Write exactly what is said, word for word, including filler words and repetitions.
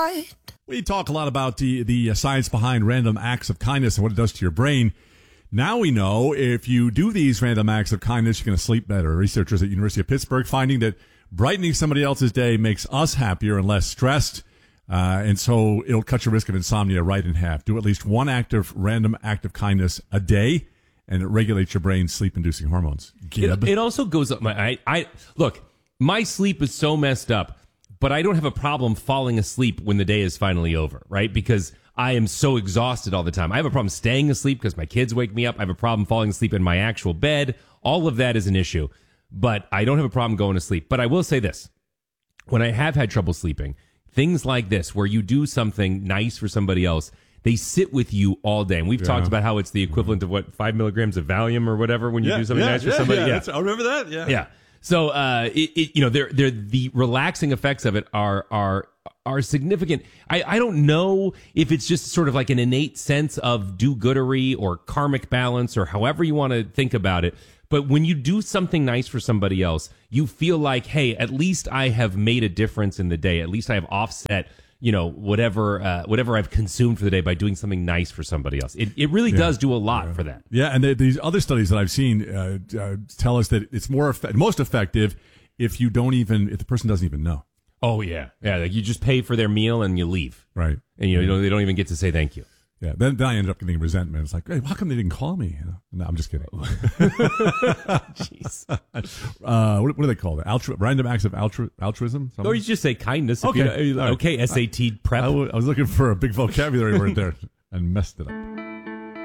We talk a lot about the, the science behind random acts of kindness and what it does to your brain. Now we know if you do these random acts of kindness, you're going to sleep better. Researchers at University of Pittsburgh finding that brightening somebody else's day makes us happier and less stressed. Uh, and so it'll cut your risk of insomnia right in half. Do at least one act of random act of kindness a day, and it regulates your brain's sleep-inducing hormones. It, it also goes up my, I, I, look, my sleep is so messed up, but I don't have a problem falling asleep when the day is finally over, right? Because I am so exhausted all the time. I have a problem staying asleep because my kids wake me up. I have a problem falling asleep in my actual bed. All of that is an issue, but I don't have a problem going to sleep. But I will say this. When I have had trouble sleeping, things like this, where you do something nice for somebody else, they sit with you all day. And we've yeah. talked about how it's the equivalent of, what, five milligrams of Valium or whatever when you yeah, do something yeah, nice for yeah, somebody. Yeah, yeah. I remember that. Yeah. Yeah. So, uh, it, it, you know, they're, they're, the relaxing effects of it are, are, are significant. I, I don't know if it's just sort of like an innate sense of do-goodery or karmic balance or however you want to think about it. But when you do something nice for somebody else, you feel like, hey, at least I have made a difference in the day. At least I have offset, you know, whatever uh, whatever I've consumed for the day by doing something nice for somebody else. It it really yeah. does do a lot yeah. for that. Yeah, and they, these other studies that I've seen uh, uh, tell us that it's more effect- most effective if you don't even if the person doesn't even know. Oh yeah, yeah. Like you just pay for their meal and you leave, right? And you know, you know they don't even get to say thank you. Yeah, then, then I ended up getting resentment. It's like, hey, how come they didn't call me? You know? No, I'm just kidding. Jeez. Uh, what, what do they call it? Altru- random acts of altru- altruism? Something? Or you just say kindness. Okay. If you know, right. Okay, S A T prep. I, I was looking for a big vocabulary word there and messed it up.